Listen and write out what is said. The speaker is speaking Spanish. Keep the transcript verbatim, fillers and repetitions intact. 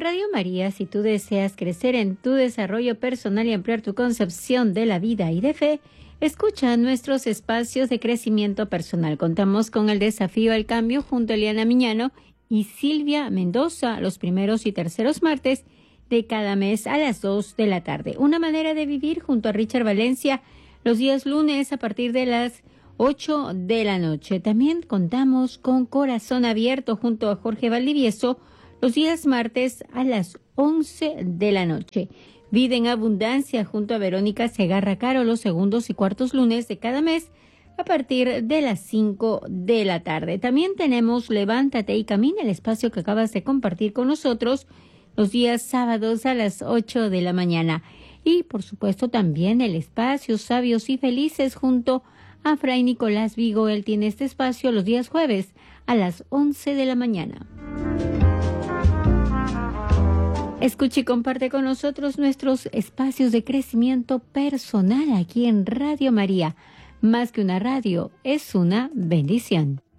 Radio María, si tú deseas crecer en tu desarrollo personal y ampliar tu concepción de la vida y de fe, escucha nuestros espacios de crecimiento personal. Contamos con el desafío al cambio junto a Eliana Miñano y Silvia Mendoza los primeros y terceros martes de cada mes a las dos de la tarde. Una manera de vivir junto a Richard Valencia los días lunes a partir de las ocho de la noche. También contamos con Corazón Abierto junto a Jorge Valdivieso los días martes a las once de la noche. Vida en Abundancia junto a Verónica Segarra Caro los segundos y cuartos lunes de cada mes a partir de las cinco de la tarde. También tenemos Levántate y Camina, el espacio que acabas de compartir con nosotros los días sábados a las ocho de la mañana. Y por supuesto también el espacio Sabios y Felices junto a Fray Nicolás Vigo. Él tiene este espacio los días jueves a las once de la mañana. Escucha y comparte con nosotros nuestros espacios de crecimiento personal aquí en Radio María. Más que una radio, es una bendición.